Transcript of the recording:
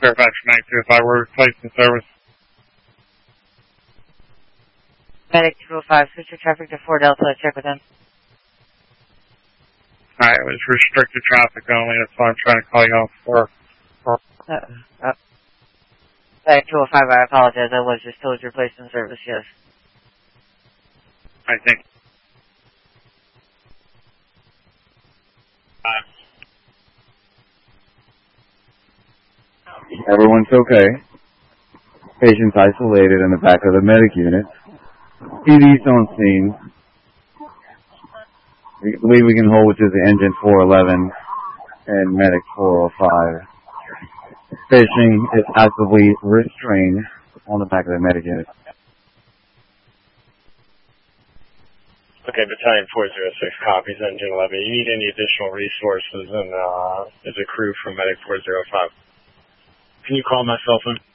Fairfax 925, we're replacing service. Medic 205, switch your traffic to 4 Delta, check with them. Alright, it was restricted traffic only, that's why I'm trying to call you off for. Medic 205, I apologize, I was just told you're placed in service, yes. I think. Everyone's okay. Patients isolated in the back of the medic unit. PD's on scene. We believe we can hold, which is the engine 411 and medic 405. Patient is actively restrained on the back of the medic unit. Okay, Battalion 406 copies, Engine 11. You need any additional resources and as a crew from Medic 405. Can you call my cell phone?